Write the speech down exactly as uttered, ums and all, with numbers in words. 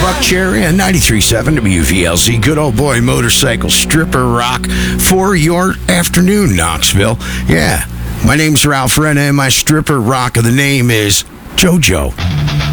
Buck Cherry and ninety-three point seven W V L Z. Good old boy motorcycle stripper rock for your afternoon, Knoxville. Yeah, my name's Ralph Renna, and my stripper rock of the name is JoJo.